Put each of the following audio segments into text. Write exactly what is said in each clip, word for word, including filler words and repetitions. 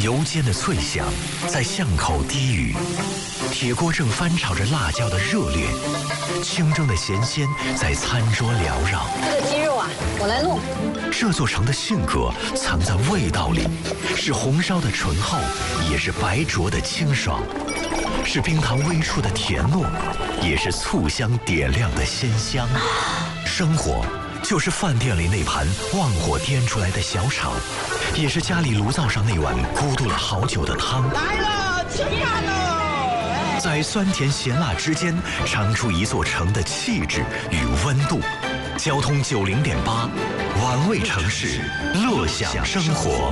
油煎的脆香在巷口低语，铁锅正翻炒着辣椒的热烈，清蒸的咸鲜在餐桌缭绕。 这个鸡肉啊，我来弄。 这座城的性格藏在味道里，是红烧的醇厚，也是白灼的清爽，是冰糖微触的甜糯，也是醋香点亮的鲜香。生活就是饭店里那盘旺火颠出来的小炒，也是家里炉灶上那碗咕嘟了好久的汤。 来了，吃饭喽！ 在酸甜咸辣之间，尝出一座城的气质与温度。交通九零点八，玩味城市，乐享生活。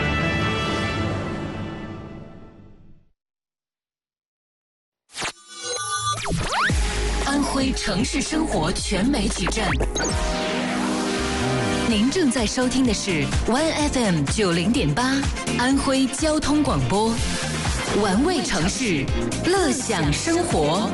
安徽城市生活全媒体站，您正在收听的是 One F M 九零点八，安徽交通广播，玩味城市，乐享生活。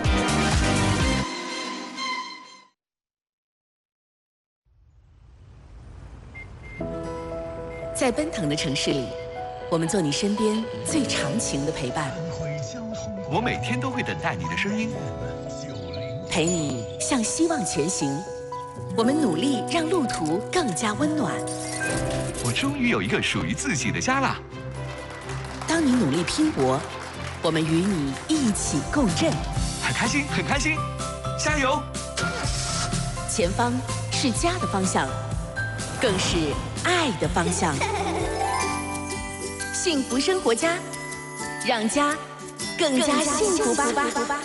在奔腾的城市里，我们做你身边最长情的陪伴。 我每天都会等待你的声音， 陪你向希望前行。我们努力让路途更加温暖。 我终于有一个属于自己的家啦！ 当你努力拼搏，我们与你一起共振。 很开心，很开心，加油！ 前方是家的方向，更是爱的方向。幸福生活家，让家更加幸福吧。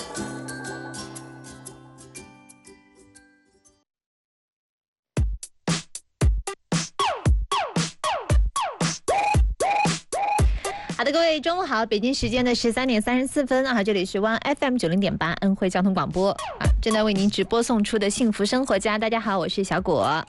好的，各位中午好，北京时间的十三点三十四分啊，这里是 One F M 九零点八安徽交通广播啊，正在为您直播送出的幸福生活家。大家好，我是小果。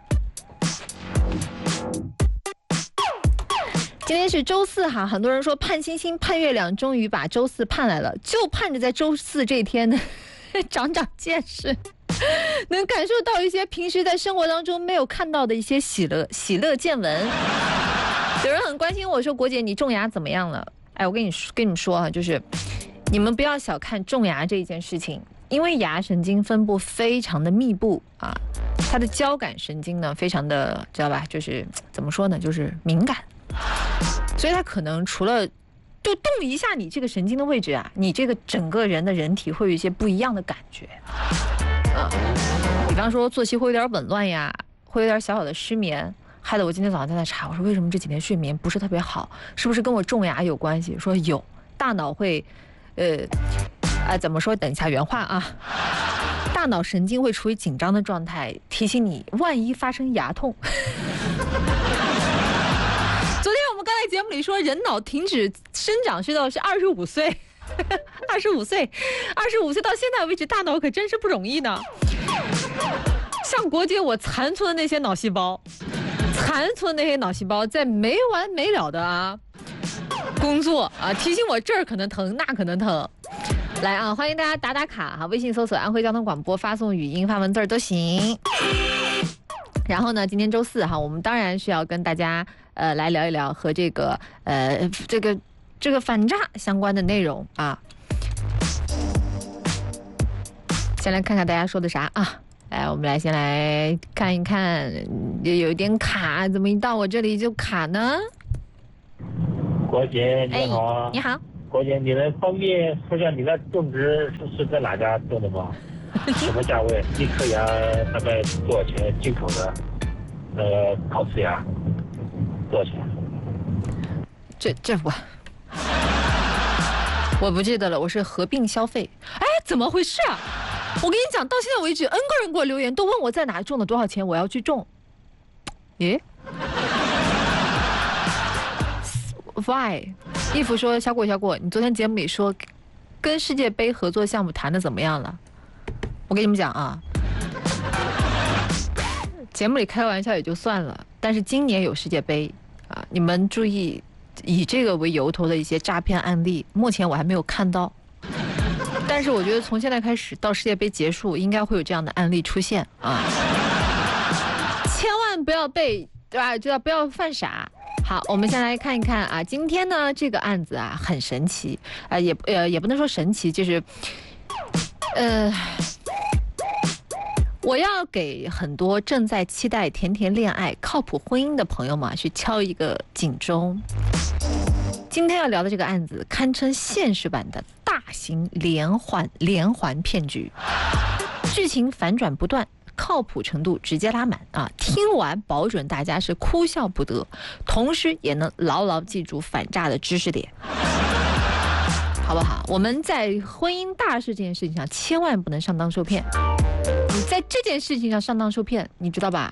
今天是周四哈，很多人说盼星星盼月亮，终于把周四盼来了，就盼着在周四这天呢长长见识，能感受到一些平时在生活当中没有看到的一些喜乐喜乐见闻。有人很关心我说，国姐你种牙怎么样了？哎，我跟你跟你们说啊，就是你们不要小看种牙这一件事情，因为牙神经分布非常的密布啊，它的交感神经呢非常的知道吧，就是怎么说呢，就是敏感。所以它可能除了就动一下你这个神经的位置啊，你这个整个人的人体会有一些不一样的感觉啊。比方说作息会有点紊乱呀，会有点小小的失眠，害得我今天早上在那查，我说为什么这几天睡眠不是特别好，是不是跟我种牙有关系？说有，大脑会呃啊怎么说？等一下原话啊，大脑神经会处于紧张的状态，提醒你万一发生牙痛。昨天我们刚才节目里说，人脑停止生长是到是二十五岁，二十五岁，二十五岁到现在为止，大脑可真是不容易呢。像国姐我残存的那些脑细胞，残存的那些脑细胞在没完没了的啊工作啊，提醒我这儿可能疼，那可能疼。来啊，欢迎大家打打卡哈，微信搜索安徽交通广播，发送语音、发文字都行。然后呢，今天周四哈，我们当然是要跟大家呃来聊一聊和这个呃这个这个反诈相关的内容啊。先来看看大家说的啥啊？来，我们来先来看一看，有一点卡，怎么一到我这里就卡呢？ 国姐你好啊、 哎，你好， 国姐，你能方便说一下你的种植是在哪家种的吗？什么价位？一颗牙大概多少钱？进口的那个陶瓷牙多少钱？ 这这我我不记得了，我是合并消费。哎，怎么回事啊？我跟你讲，到现在为止 N 个人给我留言，都问我在哪种了多少钱，我要去种。耶 ？Why？ 义父说，小果小果，你昨天节目里说跟世界杯合作项目谈的怎么样了？我跟你们讲啊，节目里开玩笑也就算了，但是今年有世界杯啊，你们注意以这个为由头的一些诈骗案例，目前我还没有看到。但是我觉得从现在开始到世界杯结束，应该会有这样的案例出现啊！千万不要被，对吧？就要不要犯傻。 好，我们先来看一看啊，今天呢这个案子啊很神奇，呃也呃也不能说神奇，就是呃。我要给很多正在期待甜甜恋爱、靠谱婚姻的朋友们去敲一个警钟。今天要聊的这个案子，堪称现实版的大型连环连环骗局，剧情反转不断，靠谱程度直接拉满啊！听完保准大家是哭笑不得，同时也能牢牢记住反诈的知识点。好不好？我们在婚姻大事这件事情上，千万不能上当受骗。你在这件事情上上当受骗，你知道吧？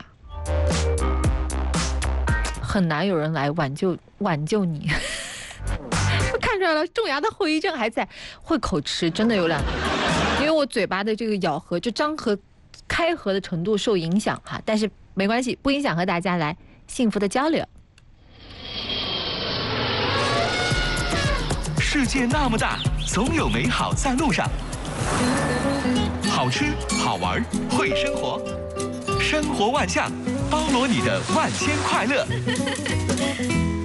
很难有人来挽救挽救你。看出来了，种牙的后遗症还在，会口吃，真的有两，因为我嘴巴的这个咬合就张合、开合的程度受影响哈，但是没关系，不影响和大家来幸福的交流。 世界那么大，总有美好在路上。好吃、好玩、会生活，生活万象，包罗你的万千快乐。